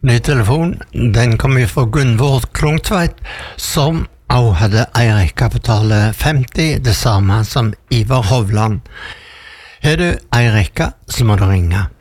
Ny telefon, den kom fra Gunvor Klungtveit, som også hadde eierrekapitale 50, det samme som Ivar Hovland. Har du eierrekka, så må du ringe.